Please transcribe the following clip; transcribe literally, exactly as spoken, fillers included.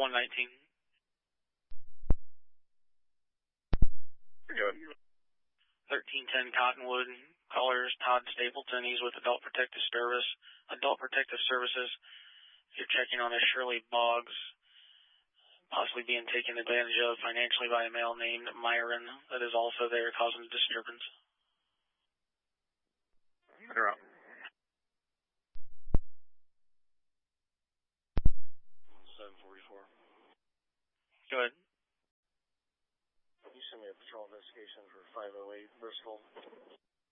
one nineteen. Good. thirteen ten Cottonwood. Callers Todd Stapleton. He's with Adult Protective Service. Adult Protective Services. You're checking on a Shirley Boggs, possibly being taken advantage of financially by a male named Myron that is also there causing a disturbance. They're up. seven forty-four. Go ahead. Can you send me a patrol investigation for five oh eight Bristol?